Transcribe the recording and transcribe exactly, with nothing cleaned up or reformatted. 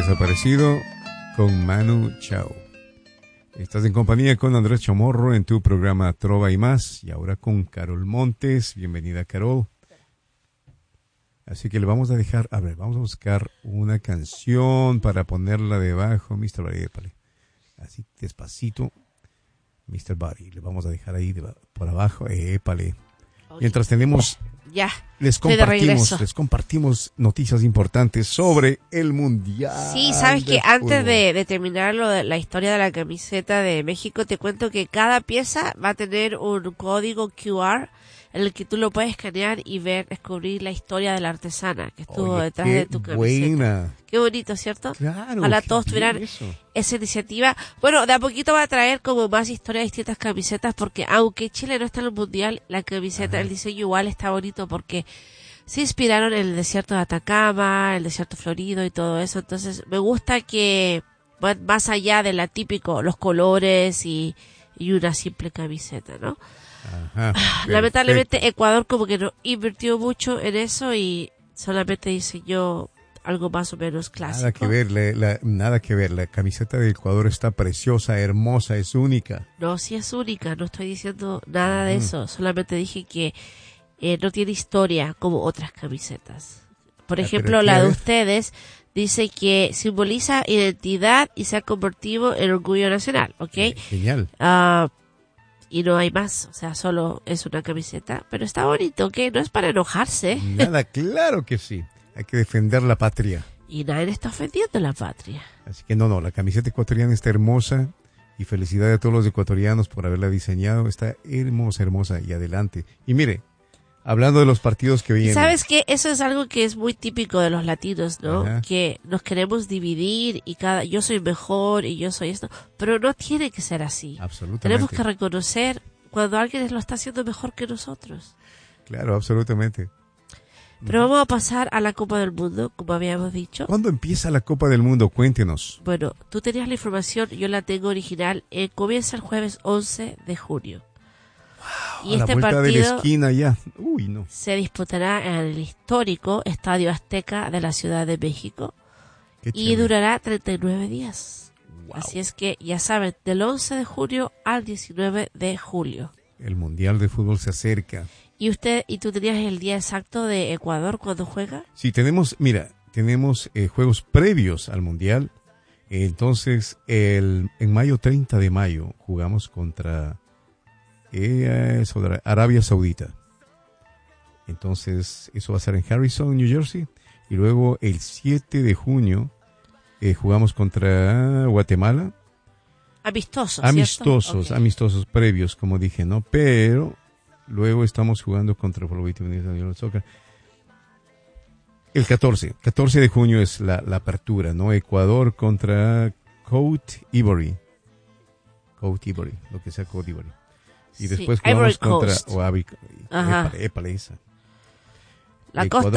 desaparecido con Manu Chao. Estás en compañía con Andrés Chamorro en tu programa Trova y Más, y ahora con Carol Montes. Bienvenida, Carol. Así que le vamos a dejar, a ver, vamos a buscar una canción para ponerla debajo, mister Barry, épale. Así, despacito, mister Barry, le vamos a dejar ahí de, por abajo, épale. Mientras tenemos, ya, les compartimos, les compartimos noticias importantes sobre el Mundial. Sí, sabes que antes de, de terminar lo de la historia de la camiseta de México, te cuento que cada pieza va a tener un código Q R en el que tú lo puedes escanear y ver, descubrir la historia de la artesana que estuvo Oye, detrás de tu camiseta. Buena. Qué bonito, ¿cierto? Claro. Ojalá todos tuvieran eso. esa iniciativa. Bueno, de a poquito va a traer como más historia de distintas camisetas, porque aunque Chile no está en el Mundial, la camiseta, Ajá. el diseño igual está bonito porque se inspiraron en el desierto de Atacama, el desierto florido y todo eso. Entonces, me gusta que van más allá de la típico, los colores y, y una simple camiseta, ¿no? Ajá, lamentablemente Ecuador como que no invirtió mucho en eso y solamente diseñó algo más o menos clásico. Nada que ver, la, la, nada que ver. La camiseta de Ecuador está preciosa, hermosa, es única. No, sí es única, no estoy diciendo nada de mm. eso. Solamente dije que eh, no tiene historia como otras camisetas. Por ah, ejemplo, la de ver. ustedes dice que simboliza identidad y se ha convertido en orgullo nacional, ¿ok? Eh, genial. Uh, y no hay más, o sea, solo es una camiseta, pero está bonito, ¿ok? No es para enojarse. Nada, claro que sí. Hay que defender la patria. Y nadie está ofendiendo la patria. Así que no, no, la camiseta ecuatoriana está hermosa y felicidades a todos los ecuatorianos por haberla diseñado. Está hermosa, hermosa y adelante. Y mire, hablando de los partidos que vienen. ¿Sabes qué? Eso es algo que es muy típico de los latinos, ¿no? Ajá. Que nos queremos dividir y cada, yo soy mejor y yo soy esto, pero no tiene que ser así. Absolutamente. Tenemos que reconocer cuando alguien lo está haciendo mejor que nosotros. Claro, absolutamente. Pero vamos a pasar a la Copa del Mundo, como habíamos dicho. ¿Cuándo empieza la Copa del Mundo? Cuéntenos. Bueno, tú tenías la información, yo la tengo original. Eh, comienza el jueves once de junio. Wow, y este a la vuelta partido de la esquina ya. Uy, no. Se disputará en el histórico Estadio Azteca de la Ciudad de México. Qué y chévere. durará treinta y nueve días. Wow. Así es que ya saben, del once de junio al diecinueve de julio. El Mundial de Fútbol se acerca. ¿Y usted y tú tenías el día exacto de Ecuador cuando juega? Sí, tenemos, mira, tenemos eh, juegos previos al Mundial. Entonces, el, en mayo, treinta de mayo, jugamos contra eh, Arabia Saudita. Entonces, eso va a ser en Harrison, New Jersey. Y luego, el siete de junio, eh, jugamos contra Guatemala. Amistosos, Amistosos, okay. amistosos previos, como dije, ¿no? Pero luego estamos jugando contra el Soccer. El catorce, catorce de junio es la, la apertura, ¿no? Ecuador contra Côte d'Ivoire. Côte d'Ivoire, lo que sea Côte d'Ivoire. Y después sí, jugamos contra Coast. Oabi. Épale, épale esa. La Ecuador, costa